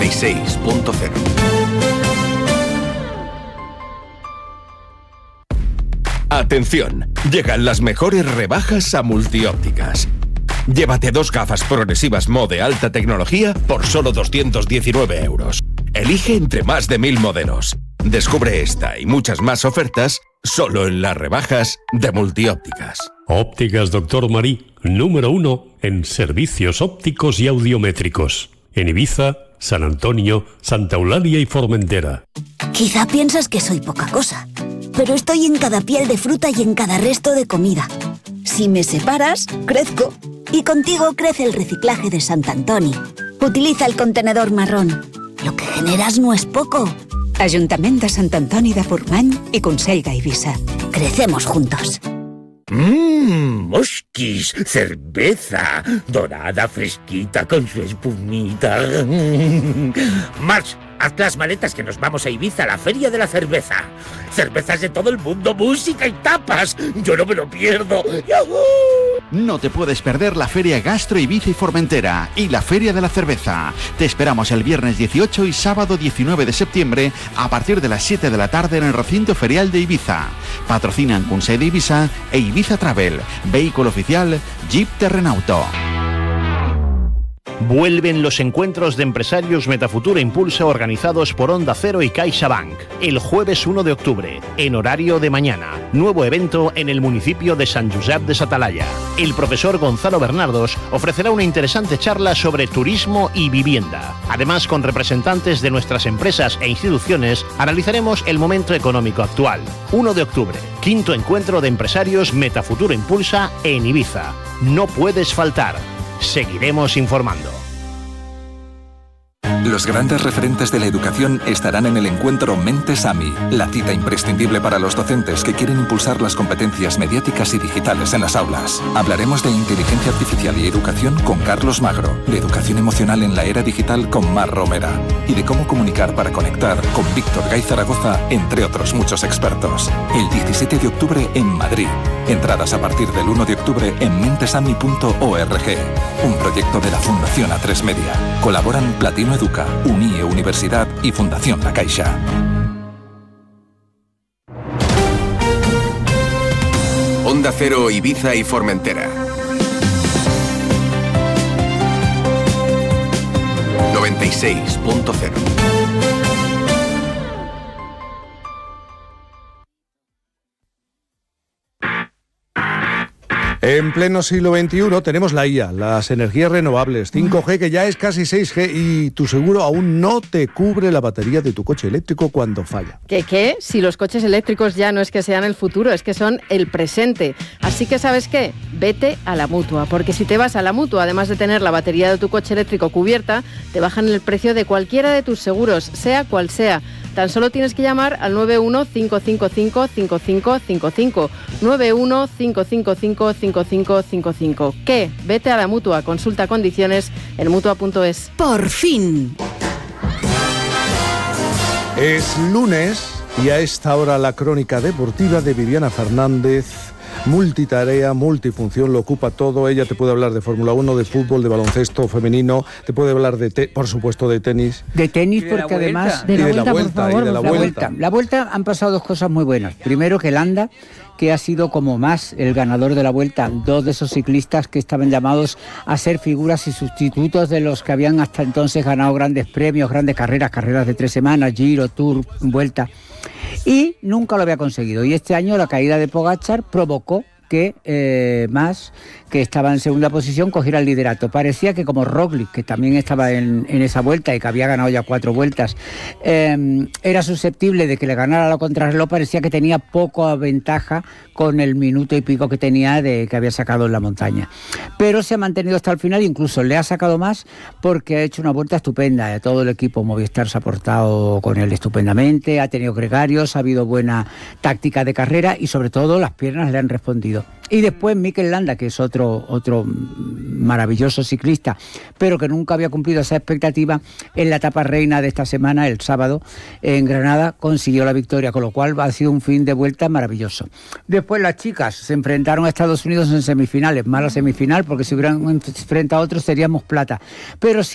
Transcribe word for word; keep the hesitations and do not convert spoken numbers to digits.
y seis punto cero. Atención, llegan las mejores rebajas a Multiópticas. Llévate dos gafas progresivas Mo de alta tecnología por solo doscientos diecinueve euros. Elige entre más de mil modelos. Descubre esta y muchas más ofertas solo en las rebajas de Multiópticas. Ópticas Doctor Marí, número uno en servicios ópticos y audiométricos. En Ibiza, San Antonio, Santa Eulalia y Formentera. Quizá piensas que soy poca cosa, pero estoy en cada piel de fruta y en cada resto de comida. Si me separas, crezco. Y contigo crece el reciclaje de Sant Antoni. Utiliza el contenedor marrón. Lo que generas no es poco. Ajuntament de Sant Antoni de Portmany i Consell d'Eivissa. Crecemos juntos. Mmm, mosquis, cerveza, dorada, fresquita, con su espumita. March, haz las maletas que nos vamos a Ibiza, a la Feria de la Cerveza. Cervezas de todo el mundo, música y tapas. Yo no me lo pierdo. ¡Yuhu! No te puedes perder la Feria Gastro Ibiza y Formentera y la Feria de la Cerveza. Te esperamos el viernes dieciocho y sábado diecinueve de septiembre a partir de las siete de la tarde en el recinto ferial de Ibiza. Patrocinan Consell d'Eivissa e Ibiza Travel. Vehículo oficial Jeep Terrenauto. Vuelven los encuentros de empresarios Metafutura Impulsa organizados por Onda Cero y CaixaBank. El jueves uno de octubre, en horario de mañana. Nuevo evento en el municipio de Sant Josep de sa Talaia. El profesor Gonzalo Bernardos ofrecerá una interesante charla sobre turismo y vivienda. Además, con representantes de nuestras empresas e instituciones, analizaremos el momento económico actual. uno de octubre, quinto encuentro de empresarios Metafutura Impulsa en Ibiza. No puedes faltar. Seguiremos informando. Los grandes referentes de la educación estarán en el encuentro Mentes AMI, la cita imprescindible para los docentes que quieren impulsar las competencias mediáticas y digitales en las aulas. Hablaremos de inteligencia artificial y educación con Carlos Magro, de educación emocional en la era digital con Mar Romera y de cómo comunicar para conectar con Víctor Gay Zaragoza, entre otros muchos expertos. El diecisiete de octubre en Madrid. Entradas a partir del uno de octubre en mentesami punto org. Un proyecto de la Fundación A tres Media. Colaboran Platino Educa, UNIE Universidad y Fundación La Caixa. Onda Cero, Ibiza y Formentera. noventa y seis punto cero. En pleno siglo veintiuno tenemos la I A, las energías renovables, cinco G que ya es casi seis G y tu seguro aún no te cubre la batería de tu coche eléctrico cuando falla. ¿Qué qué? Si los coches eléctricos ya no es que sean el futuro, es que son el presente. Así que, ¿sabes qué? Vete a la Mutua, porque si te vas a la Mutua, además de tener la batería de tu coche eléctrico cubierta, te bajan el precio de cualquiera de tus seguros, sea cual sea. Tan solo tienes que llamar al nueve uno cinco cinco cinco cinco cinco cinco cinco, nueve uno cinco cinco cinco cinco cinco cinco cinco. ¿Qué? Vete a la Mutua, consulta condiciones en mutua punto es. Por fin. Es lunes y a esta hora la crónica deportiva de Viviana Fernández. Multitarea, multifunción, lo ocupa todo. Ella te puede hablar de Fórmula uno, de fútbol, de baloncesto femenino, te puede hablar de, te- por supuesto, de tenis. De tenis, porque además... De la vuelta, por favor, de la vuelta. La vuelta han pasado dos cosas muy buenas. Primero, que Landa, que ha sido como más el ganador de la vuelta, dos de esos ciclistas que estaban llamados a ser figuras y sustitutos de los que habían hasta entonces ganado grandes premios, grandes carreras, carreras de tres semanas, Giro, Tour, Vuelta, y nunca lo había conseguido. Y este año la caída de Pogačar provocó que eh, Mas, que estaba en segunda posición, cogiera el liderato. Parecía que como Roglic, que también estaba en, en esa vuelta y que había ganado ya cuatro vueltas, eh, era susceptible de que le ganara la contrarreloj, parecía que tenía poca ventaja con el minuto y pico que tenía de que había sacado en la montaña. Pero se ha mantenido hasta el final, incluso le ha sacado más porque ha hecho una vuelta estupenda. Todo el equipo Movistar se ha portado con él estupendamente, ha tenido gregarios, ha habido buena táctica de carrera y sobre todo las piernas le han respondido. Y después Mikel Landa, que es otro, otro maravilloso ciclista, pero que nunca había cumplido esa expectativa, en la etapa reina de esta semana, el sábado, en Granada, consiguió la victoria, con lo cual ha sido un fin de vuelta maravilloso. Después las chicas se enfrentaron a Estados Unidos en semifinales, mala semifinal, porque si hubieran enfrentado a otros seríamos plata. Pero si